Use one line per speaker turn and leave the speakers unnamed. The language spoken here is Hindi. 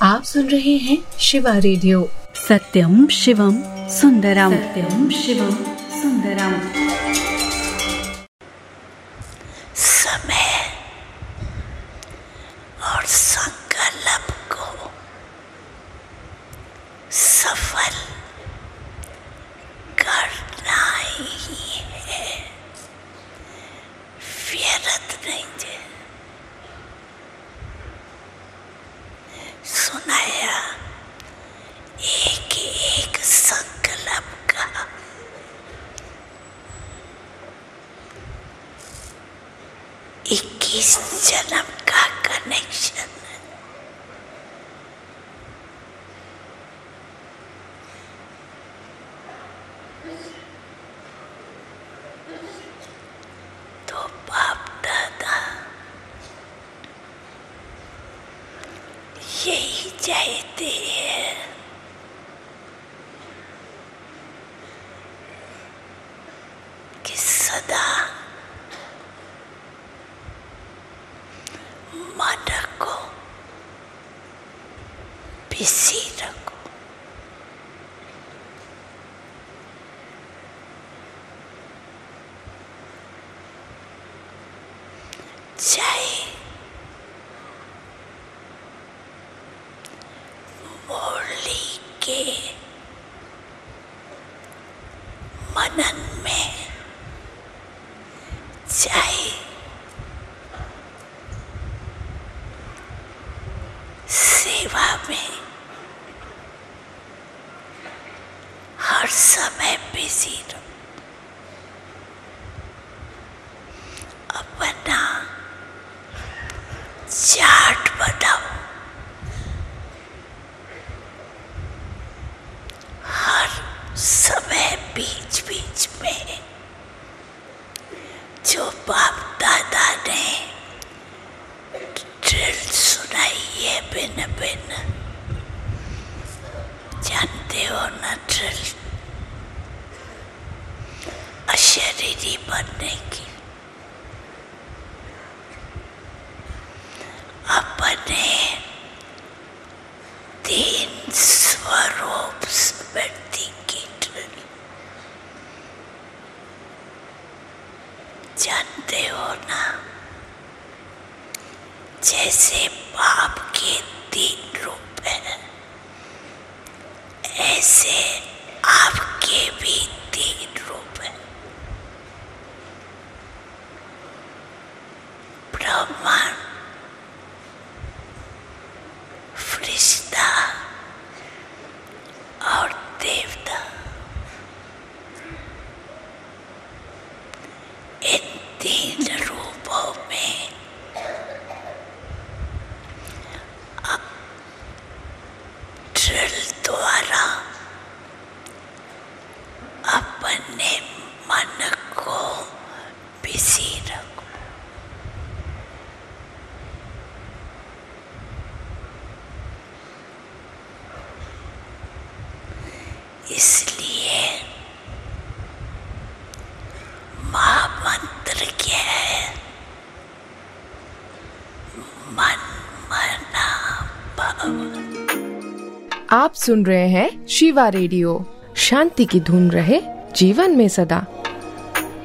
आप सुन रहे हैं शिवा रेडियो।
सत्यम शिवम सुंदरम, सत्यम शिवम सुंदरम।
समय और संकल्प को सफल करना ही है, व्यर्थ नहीं है। सुनाया एक एक संकल्प का 21 जन्म का कनेक्शन। तो बाप दादा यही चाहते हैं कि सदा मन को बिजी रखो। चाहे मुरली के मनन में, चाहे सेवा में, हर समय बिजी रहो। अपना चार्ट बनाओ, हर समय बीच बीच में जो बाप दादा ने ड्रिल सुनाई है, भिन्न भिन्न, जानते हो ना ड्रिल, अशरीरी बनने की। अपने 3 स्वरूप स्मृति की ड्रिल, जानते हो ना, जैसे बाप के 3 रूप हैं, ऐसे आपके भी 3 रूप हैं। ब्रह्मांड, फरिश्ता और देवता, इन 3 रूपों में ड्रिल द्वारा अपने मन को बिजी रखो। इसलिए महामंत्र क्या है? मन मना भव।
आप सुन रहे हैं शिवा रेडियो। शांति की धुन रहे जीवन में सदा।